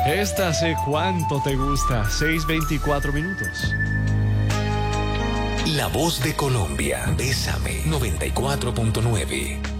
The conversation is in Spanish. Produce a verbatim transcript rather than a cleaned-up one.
Esta sé cuánto te gusta. seis veinticuatro minutos. La voz de Colombia. Bésame noventa y cuatro punto nueve.